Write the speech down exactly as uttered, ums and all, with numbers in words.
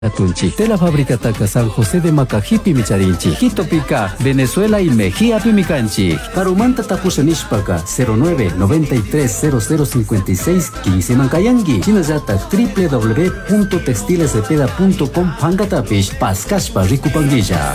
Atunchi. De la fábrica Taca San José de Macajipi Micharinchi. Quito Pica, Venezuela y Mejía Pimicanchi. Carumanta Tapushanishpaka cero nueve noventa y tres cero cero cincuenta y seis quince Mancayangi. Chinayata w w w punto textilesepeda punto com Pangatapish Pascashpa Ricupanguilla.